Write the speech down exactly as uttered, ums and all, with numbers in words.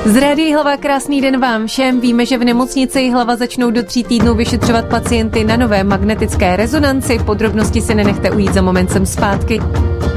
Z Rádia Hlava krásný den vám všem. Víme, že v nemocnici Hlava začnou do tří týdnů vyšetřovat pacienty na nové magnetické rezonanci. Podrobnosti si nenechte ujít, za moment jsem zpátky.